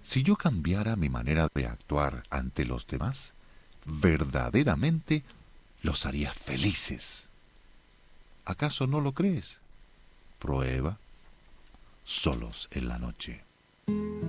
Si yo cambiara mi manera de actuar ante los demás, verdaderamente los haría felices. ¿Acaso no lo crees? Prueba solos en la noche.